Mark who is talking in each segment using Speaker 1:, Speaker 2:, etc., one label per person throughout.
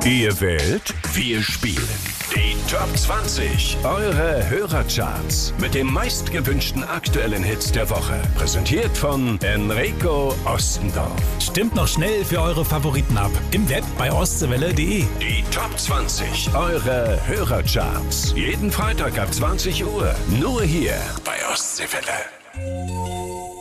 Speaker 1: Ihr wählt, wir spielen. Die Top 20, eure Hörercharts mit den meistgewünschten aktuellen Hits der Woche. Präsentiert von Enrico Ostendorf.
Speaker 2: Stimmt noch schnell für eure Favoriten ab. Im Web bei ostseewelle.de.
Speaker 1: Die Top 20, eure Hörercharts. Jeden Freitag ab 20 Uhr. Nur hier bei Ostseewelle.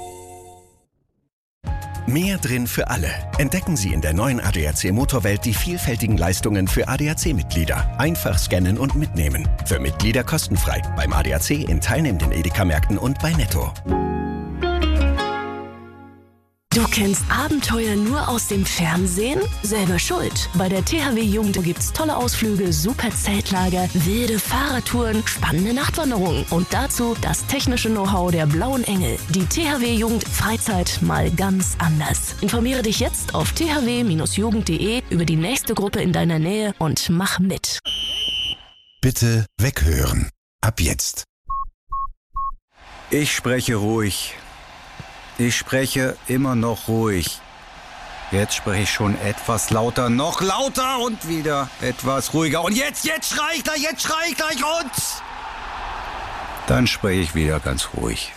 Speaker 3: Mehr drin für alle. Entdecken Sie in der neuen ADAC Motorwelt die vielfältigen Leistungen für ADAC-Mitglieder. Einfach scannen und mitnehmen. Für Mitglieder kostenfrei. Beim ADAC in teilnehmenden Edeka-Märkten und bei Netto.
Speaker 4: Du kennst Abenteuer nur aus dem Fernsehen? Selber schuld. Bei der THW Jugend gibt's tolle Ausflüge, super Zeltlager, wilde Fahrradtouren, spannende Nachtwanderungen und dazu das technische Know-how der Blauen Engel. Die THW Jugend Freizeit mal ganz anders. Informiere dich jetzt auf thw-jugend.de über die nächste Gruppe in deiner Nähe und mach mit.
Speaker 5: Bitte weghören. Ab jetzt.
Speaker 6: Ich spreche ruhig. Ich spreche immer noch ruhig. Jetzt spreche ich schon etwas lauter, noch lauter und wieder etwas ruhiger. Und jetzt schrei ich gleich und... Dann spreche ich wieder ganz ruhig.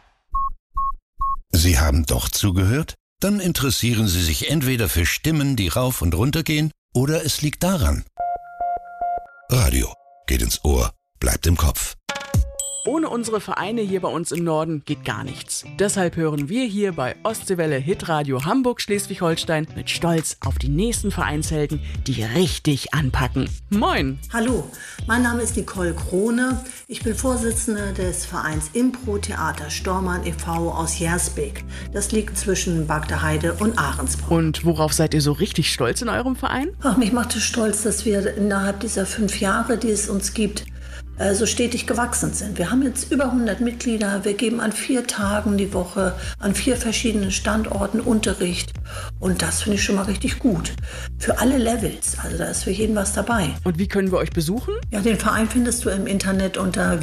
Speaker 5: Sie haben doch zugehört? Dann interessieren Sie sich entweder für Stimmen, die rauf und runter gehen, oder es liegt daran. Radio geht ins Ohr, bleibt im Kopf.
Speaker 7: Ohne unsere Vereine hier bei uns im Norden geht gar nichts. Deshalb hören wir hier bei Ostseewelle Hitradio Hamburg-Schleswig-Holstein mit Stolz auf die nächsten Vereinshelden, die richtig anpacken. Moin!
Speaker 8: Hallo, mein Name ist Nicole Krone. Ich bin Vorsitzende des Vereins Impro-Theater Stormann e.V. aus Jersbek. Das liegt zwischen Bagdeheide und Ahrensbrunn.
Speaker 7: Und worauf seid ihr so richtig stolz in eurem Verein?
Speaker 8: Ach, mich macht es stolz, dass wir innerhalb dieser 5 Jahre, die es uns gibt, so stetig gewachsen sind. Wir haben jetzt über 100 Mitglieder. Wir geben an 4 Tagen die Woche an 4 verschiedenen Standorten Unterricht. Und das finde ich schon mal richtig gut. Für alle Levels. Also da ist für jeden was dabei.
Speaker 7: Und wie können wir euch besuchen?
Speaker 8: Ja, den Verein findest du im Internet unter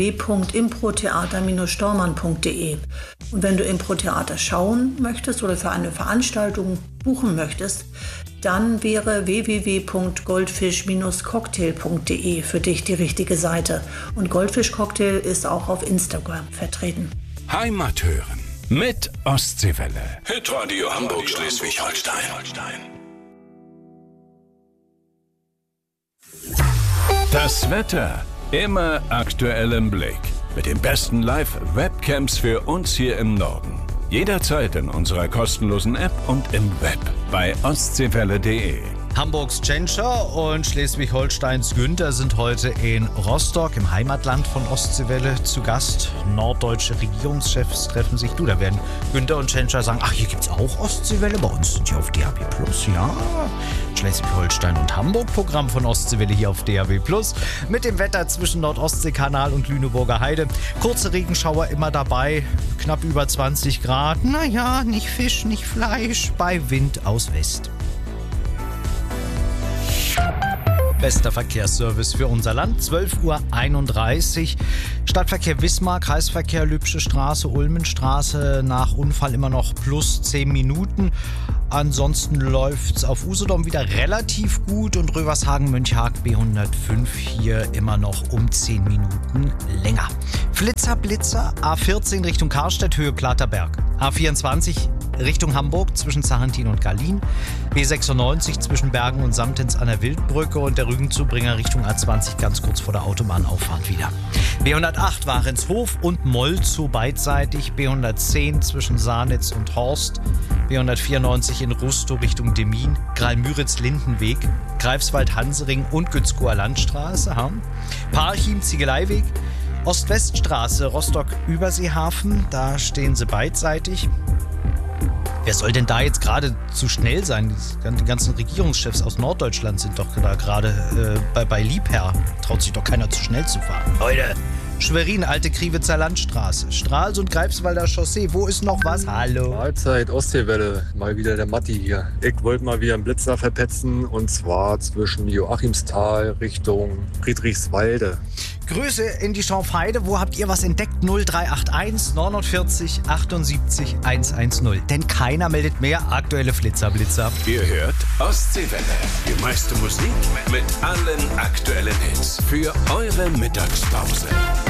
Speaker 8: www.improtheater-stormann.de. Und wenn du Impro-Theater schauen möchtest oder für eine Veranstaltung buchen möchtest, dann wäre www.goldfish-cocktail.de für dich die richtige Seite. Und Goldfish Cocktail ist auch auf Instagram vertreten.
Speaker 1: Heimat hören mit Ostseewelle. Hitradio Hamburg-Schleswig-Holstein. Das Wetter immer aktuell im Blick. Mit den besten Live-Webcams für uns hier im Norden. Jederzeit in unserer kostenlosen App und im Web bei ostseewelle.de.
Speaker 9: Hamburgs Tschentscher und Schleswig-Holsteins Günther sind heute in Rostock, im Heimatland von Ostseewelle, zu Gast. Norddeutsche Regierungschefs treffen sich. Da werden Günther und Tschentscher sagen, ach, hier gibt's auch Ostseewelle, bei uns sind die auf DAB+, ja. Schleswig-Holstein und Hamburg-Programm von Ostseewelle hier auf DAB+. Mit dem Wetter zwischen Nordostseekanal und Lüneburger Heide. Kurze Regenschauer immer dabei, knapp über 20 Grad. Naja, nicht Fisch, nicht Fleisch, bei Wind aus West. Bester Verkehrsservice für unser Land, 12:31 Uhr. Stadtverkehr Wismar, Kreisverkehr Lübsche Straße, Ulmenstraße, nach Unfall immer noch plus 10 Minuten. Ansonsten läuft's auf Usedom wieder relativ gut und Rövershagen-Mönchhagen B105 hier immer noch um 10 Minuten länger. Blitzer, A14 Richtung Karstedt, Höhe Platerberg. A24 Richtung Hamburg zwischen Sarrentin und Gallien. B96 zwischen Bergen und Samtens an der Wildbrücke und der Rügenzubringer Richtung A20 ganz kurz vor der Autobahnauffahrt wieder. B108 Warenshof und Molzow beidseitig. B110 zwischen Sahnitz und Horst. B194 in Rustow Richtung Demmin. Graal-Müritz-Lindenweg. Greifswald-Hansering und Gützkower Landstraße. Parchim Ziegeleiweg. Ost-West-Straße Rostock-Überseehafen. Da stehen sie beidseitig. Wer soll denn da jetzt gerade zu schnell sein? Die ganzen Regierungschefs aus Norddeutschland sind doch da gerade bei Liebherr. Traut sich doch keiner zu schnell zu fahren. Leute, Schwerin, Alte Kriwitzer Landstraße. Stralsund, Greifswalder Chaussee. Wo ist noch was? Hallo.
Speaker 10: Mahlzeit, Ostseewelle. Mal wieder der Matti hier. Ich wollte mal wieder einen Blitzer verpetzen und zwar zwischen Joachimsthal Richtung Friedrichswalde.
Speaker 9: Grüße in die Schorfheide. Wo habt ihr was entdeckt? 0381 49 78 110. Denn keiner meldet mehr aktuelle Flitzer-Blitzer.
Speaker 1: Ihr hört Ostseewelle. Die meiste Musik mit allen aktuellen Hits für eure Mittagspause.